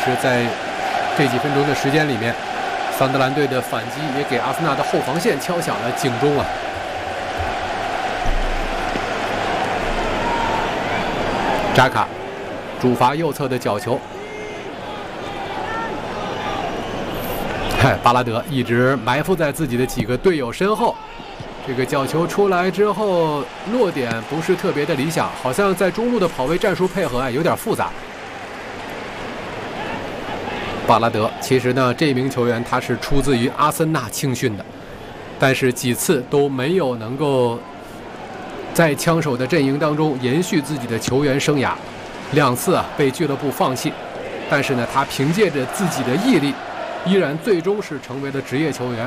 是在这几分钟的时间里面，桑德兰队的反击也给阿森纳的后防线敲响了警钟啊！扎卡主罚右侧的角球，巴拉德一直埋伏在自己的几个队友身后。这个角球出来之后，落点不是特别的理想，好像在中路的跑位战术配合啊有点复杂。巴拉德其实呢，这名球员他是出自于阿森纳青训的，但是几次都没有能够在枪手的阵营当中延续自己的球员生涯，2次啊被俱乐部放弃，但是呢，他凭借着自己的毅力，依然最终是成为了职业球员。